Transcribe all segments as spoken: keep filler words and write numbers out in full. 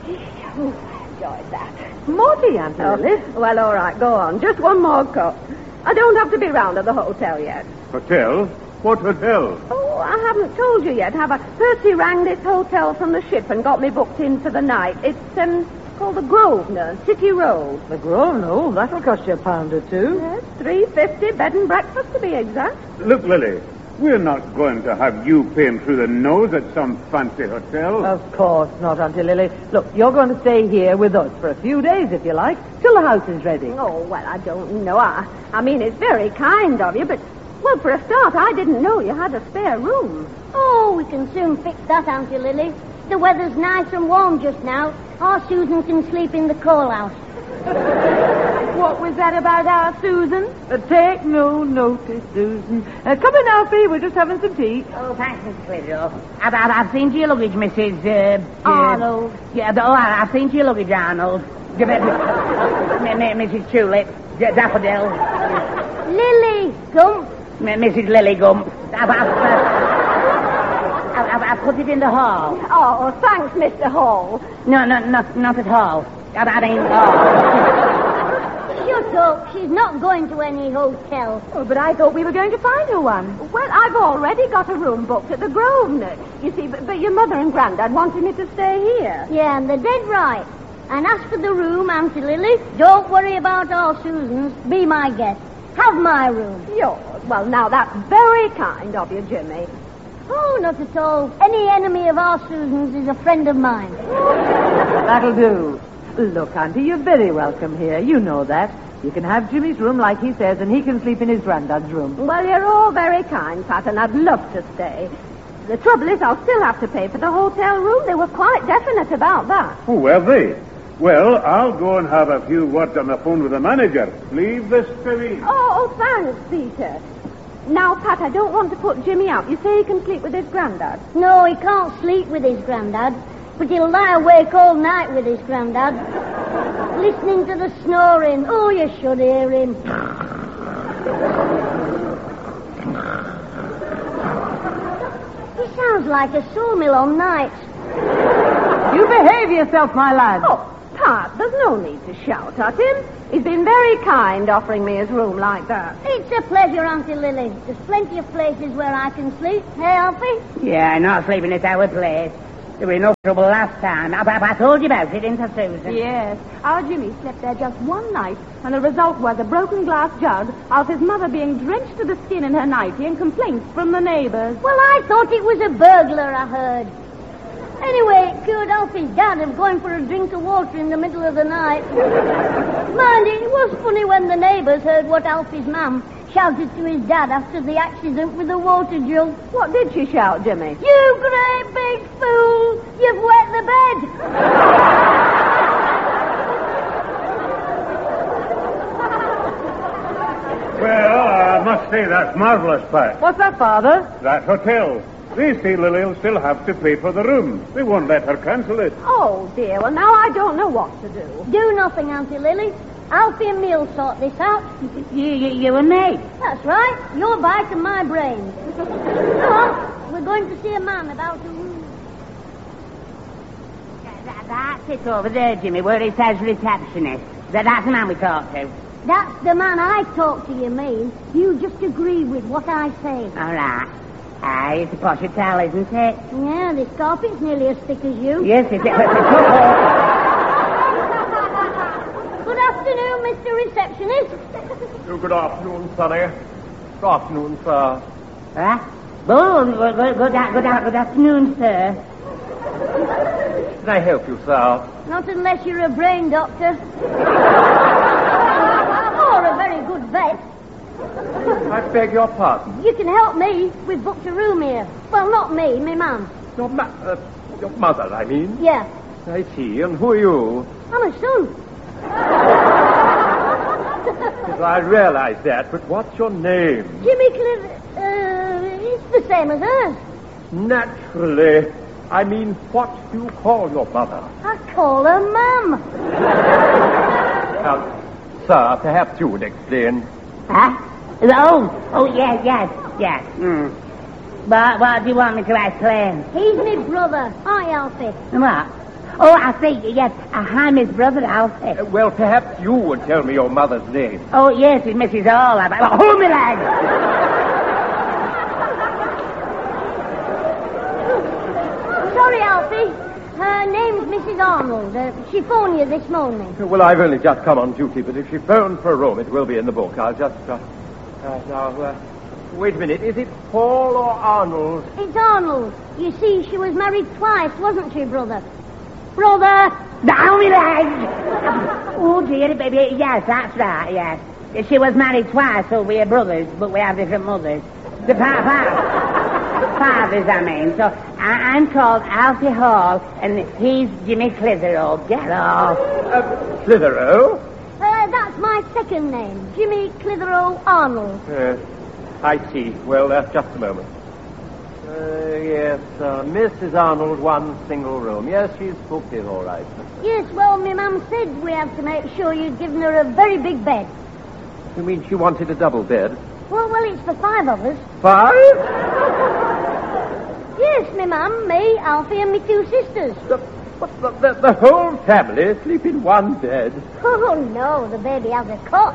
Ooh, I enjoyed that. Morty, Auntie Oh, Lily. well, all right, go on. Just one more cup. I don't have to be round at the hotel yet. Hotel? What hotel? Oh, I haven't told you yet, have I? Percy rang this hotel from the ship and got me booked in for the night. It's um called the Grosvenor, City Road. The Grosvenor? Oh, that'll cost you a pound or two. Yes, three fifty, bed and breakfast to be exact. Look, Lily, we're not going to have you paying through the nose at some fancy hotel. Of course not, Auntie Lily. Look, you're going to stay here with us for a few days, if you like, till the house is ready. Oh, well, I don't know. I, I mean, it's very kind of you, but, well, for a start, I didn't know you had a spare room. Oh, we can soon fix that, Auntie Lily. The weather's nice and warm just now. Our Susan can sleep in the coal house. What was that about our Susan? Uh, take no notice, Susan. Uh, come in, Alfie. We're just having some tea. Oh, thanks, Missus Clittle. I've, I've, I've seen to your luggage, Missus Uh, Arnold. Uh, yeah, oh, I- I've seen to your luggage, Arnold. M- M- Missus Tulip. D- Daffodil. Lily Gump. M- Missus Lily Gump. I've, I've, uh, I've, I've, I've put it in the hall. Oh, thanks, Mister Hall. No, no, not, not at all. I, I mean, oh. Shut up. She's not going to any hotel. Oh, but I thought we were going to find her one. Well, I've already got a room booked at the Grosvenor. You see, but, but your mother and Grandad wanted me to stay here. Yeah, and they're dead right. And as for the room, Auntie Lily, don't worry about our Susans. Be my guest. Have my room. Yours? Well, now, that's very kind of you, Jimmy. Oh, not at all. Any enemy of our Susans is a friend of mine. That'll do. Look, Auntie, you're very welcome here. You know that. You can have Jimmy's room like he says, and he can sleep in his granddad's room. Well, you're all very kind, Pat, and I'd love to stay. The trouble is, I'll still have to pay for the hotel room. They were quite definite about that. Oh, were they? Well, I'll go and have a few words on the phone with the manager. Leave this to me. Oh, oh, thanks, Peter. Now, Pat, I don't want to put Jimmy out. You say he can sleep with his granddad. No, he can't sleep with his granddad, but he'll lie awake all night with his granddad, listening to the snoring. Oh, you should hear him. He sounds like a sawmill on nights. You behave yourself, my lad. Oh, Pat, there's no need to shout at him. He's been very kind offering me his room like that. It's a pleasure, Auntie Lily. There's plenty of places where I can sleep. Hey, Alfie? Yeah, not sleeping at our place. There was no trouble last time. I, I, I told you about it, didn't I, Susan? Yes. Our Jimmy slept there just one night, and the result was a broken glass jug, Alfie's mother being drenched to the skin in her nightie, and complaints from the neighbors. Well, I thought it was a burglar I heard. Anyway, it cured Alfie's dad of going for a drink of water in the middle of the night. Mind, it was funny when the neighbors heard what Alfie's mum shouted to his dad after the accident with the water jug. What did she shout, Jimmy? You great big fool! You've wet the bed! Well, I must say that's marvelous, Pat. What's that, Father? That hotel. They say Lily'll still have to pay for the room. They won't let her cancel it. Oh, dear. Well, now I don't know what to do. Do nothing, Auntie Lily. Alfie and me'll sort this out. You, you, you and me. That's right. Your bite and my brains. Come on. We're going to see a man about a room. That, that's it over there, Jimmy, where it says receptionist. That, that's the man we talked to. That's the man I talk to, you mean. You just agree with what I say. All right. Ah, it's a posh hotel, isn't it? Yeah, this carpet's nearly as thick as you. Yes, it is. Good afternoon, Mister Receptionist. Oh, good afternoon, Sonny. Good afternoon, sir. Huh? Oh, good, good, good, good, good afternoon, sir. Can I help you, sir? Not unless you're a brain doctor. Or a very good vet. I beg your pardon. You can help me. We've booked a room here. Well, not me, my mum. Your ma- uh, your mother, I mean. Yeah. I see. And who are you? I'm a son. Yes, I realize that, but what's your name? Jimmy Cliv... Uh, it's the same as hers. Naturally. I mean, what do you call your mother? I call her Mum. Now, sir, perhaps you would explain. Huh? Oh, oh, yes, yes, yes. Mm. But what do you want me to explain? He's my brother. Hi, Alfie. What? Oh, I see. Yes. Uh, I'm his brother, Alfie. Uh, well, perhaps you would tell me your mother's name. Oh, yes, it's Missus All. Oh, hold me, lad. Sorry, Alfie. Her name's Missus Arnold. Uh, she phoned you this morning. Well, I've only just come on duty, but if she phoned for a room, it will be in the book. I'll just... Uh, uh, now, uh, wait a minute. Is it Paul or Arnold? It's Arnold. You see, she was married twice, wasn't she, brother? Brother! Down me leg! Oh, dear, baby. Yes, that's right, yes. She was married twice, so we're brothers, but we have different mothers. The pa- pa- fathers, I mean. So I- I'm called Alfie Hall, and he's Jimmy Clitheroe. Get off. Uh, Clitheroe? Uh, that's my second name, Jimmy Clitheroe Arnold. Yes, I see. Well, uh, just a moment. Uh, yes, uh, Missus Arnold, one single room. Yes, she's booked in all right. Yes, well, my mum said we have to make sure you'd given her a very big bed. You mean she wanted a double bed? Well, well, it's for five of us. Five? Yes, my mum, me, Alfie, and me two sisters. The, what, the, the, the whole family sleep in one bed? Oh, no, the baby has a cot.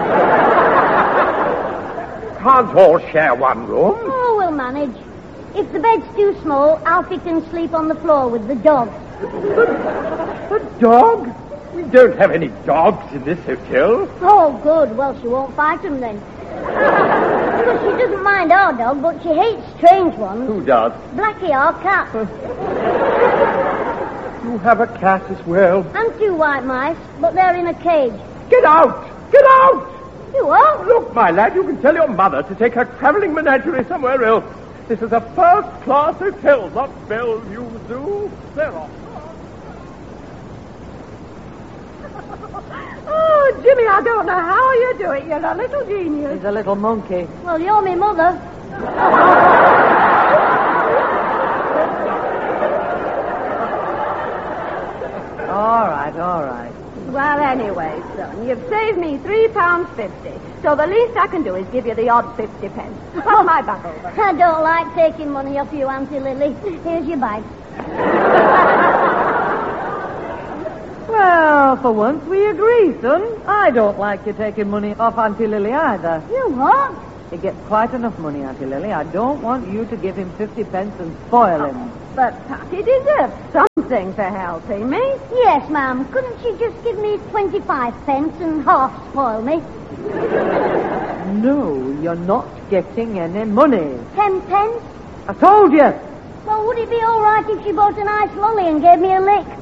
Can't all share one room? Oh, we'll manage. If the bed's too small, Alfie can sleep on the floor with the dog. A dog? We don't have any dogs in this hotel. Oh, good. Well, she won't fight him then. Because she doesn't mind our dog, but she hates strange ones. Who does? Blackie, our cat. You have a cat as well. And two white mice, but they're in a cage. Get out! Get out! You what? Look, my lad, you can tell your mother to take her traveling menagerie somewhere else. This is a first-class hotel, not Bellevue Zoo. They're off. Oh, Jimmy, I don't know how you do it. You're a little genius. He's a little monkey. Well, you're my mother. All right, all right. Well, anyway, son, you've saved me three pounds fifty. So the least I can do is give you the odd fifty pence. Pass my back over. I don't like taking money off you, Auntie Lily. Here's your bag. Well, for once we agree, son. I don't like you taking money off Auntie Lily either. You what? He gets quite enough money, Auntie Lily. I don't want you to give him fifty pence and spoil him. But Patty deserves something for helping me. Yes, ma'am. Couldn't she just give me twenty-five pence and half spoil me? No, you're not getting any money. Ten pence? I told you. Well, would it be all right if she bought an ice lolly and gave me a lick?